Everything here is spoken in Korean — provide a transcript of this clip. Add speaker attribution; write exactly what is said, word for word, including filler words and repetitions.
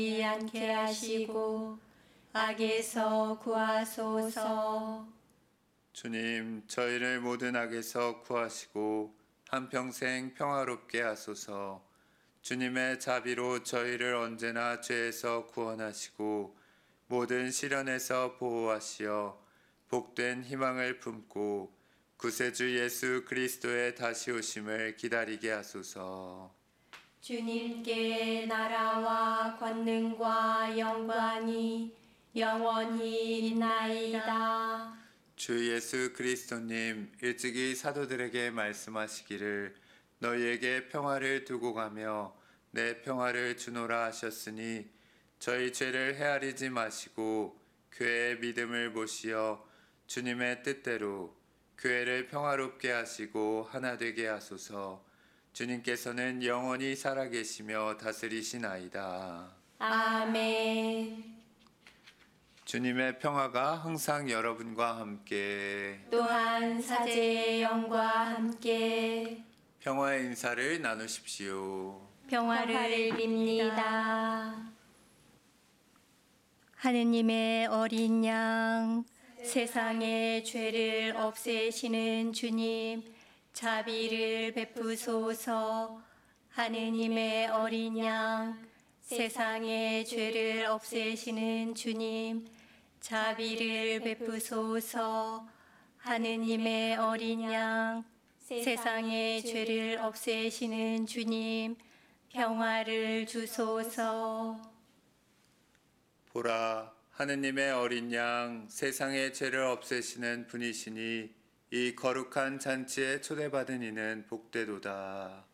Speaker 1: 않게 하시고 악에서 구하소서.
Speaker 2: 주님, 저희를 모든 악에서 구하시고 한평생 평화롭게 하소서. 주님의 자비로 저희를 언제나 죄에서 구원하시고 모든 시련에서 보호하시어 복된 희망을 품고 구세주 예수 그리스도의 다시 오심을 기다리게 하소서.
Speaker 1: 주님께 나라와 권능과 영광이 영원히 있나이다.
Speaker 2: 주 예수 그리스도님, 일찍이 사도들에게 말씀하시기를 너희에게 평화를 두고 가며 내 평화를 주노라 하셨으니 저희 죄를 헤아리지 마시고 교회의 믿음을 보시어 주님의 뜻대로 교회를 평화롭게 하시고 하나 되게 하소서. 주님께서는 영원히 살아계시며 다스리시나이다.
Speaker 1: 아멘.
Speaker 2: 주님의 평화가 항상 여러분과 함께,
Speaker 1: 또한 사제의 영과 함께
Speaker 2: 평화의 인사를 나누십시오.
Speaker 1: 평화를 빕니다. 하느님의 어린 양, 세상의 죄를 없애시는 주님, 자비를 베푸소서. 하느님의 어린 양, 세상의 죄를 없애시는 주님, 자비를 베푸소서. 하느님의 어린 양, 세상의 죄를 없애시는 주님, 평화를 주소서.
Speaker 2: 보라, 하느님의 어린 양, 세상의 죄를 없애시는 분이시니 이 거룩한 잔치에 초대받은 이는 복되도다.